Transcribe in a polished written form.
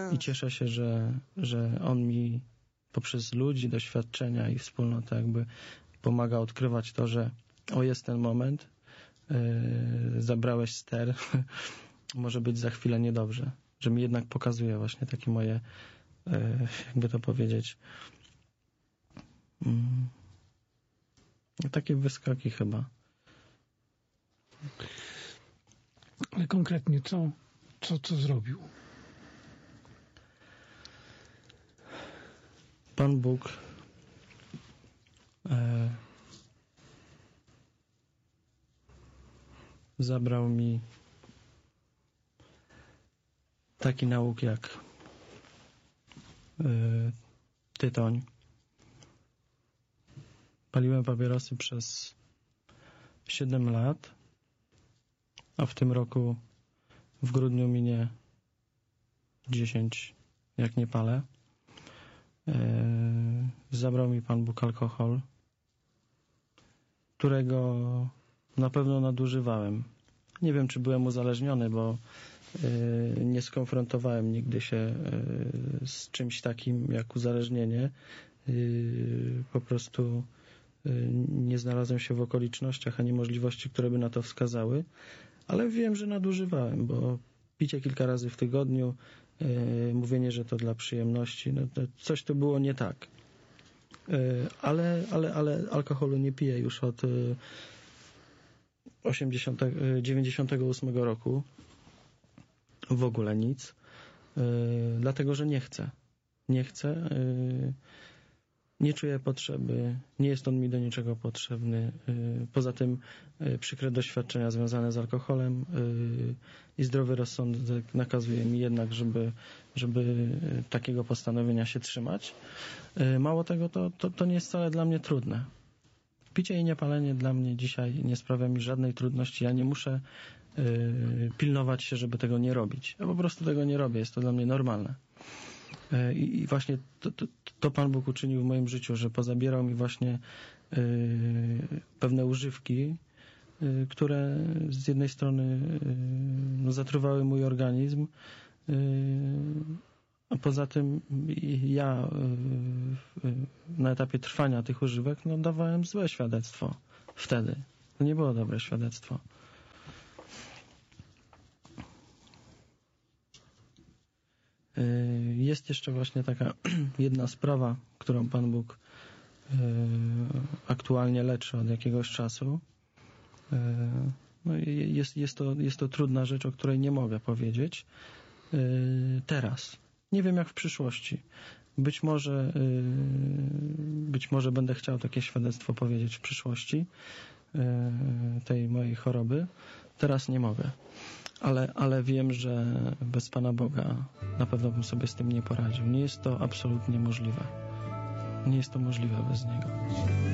I cieszę się, że on mi poprzez ludzi, doświadczenia i wspólnotę jakby pomaga odkrywać to, że jest ten moment, zabrałeś ster, może być za chwilę niedobrze. Że mi jednak pokazuje właśnie takie moje, jakby to powiedzieć, takie wyskoki chyba. Ale konkretnie co zrobił? Pan Bóg zabrał mi taki nauk jak tytoń. Paliłem papierosy przez 7 lat, a w tym roku w grudniu minie 10, jak nie palę. Zabrał mi Pan Bóg alkohol, którego na pewno nadużywałem. Nie wiem, czy byłem uzależniony, bo nie skonfrontowałem nigdy się z czymś takim jak uzależnienie. Po prostu nie znalazłem się w okolicznościach ani możliwości, które by na to wskazały, ale wiem, że nadużywałem, bo picie kilka razy w tygodniu, mówienie, że to dla przyjemności, no to coś to było nie tak. Ale alkoholu nie piję już od 98 roku. W ogóle nic. Dlatego, że nie chcę. Nie chcę. Nie czuję potrzeby. Nie jest on mi do niczego potrzebny. Poza tym przykre doświadczenia związane z alkoholem i zdrowy rozsądek nakazuje mi jednak, żeby takiego postanowienia się trzymać. Mało tego, to nie jest wcale dla mnie trudne. Picie i niepalenie dla mnie dzisiaj nie sprawia mi żadnej trudności. Ja nie muszę pilnować się, żeby tego nie robić. Ja po prostu tego nie robię. Jest to dla mnie normalne. I właśnie to Pan Bóg uczynił w moim życiu, że pozabierał mi właśnie pewne używki, które z jednej strony zatruwały mój organizm, a poza tym ja na etapie trwania tych używek dawałem złe świadectwo wtedy. To nie było dobre świadectwo. Jest jeszcze właśnie taka jedna sprawa, którą Pan Bóg aktualnie leczy od jakiegoś czasu. No jest to trudna rzecz, o której nie mogę powiedzieć teraz. Nie wiem jak w przyszłości. Być może będę chciał takie świadectwo powiedzieć w przyszłości tej mojej choroby. Teraz nie mogę. Ale wiem, że bez Pana Boga na pewno bym sobie z tym nie poradził. Nie jest to absolutnie możliwe. Nie jest to możliwe bez Niego.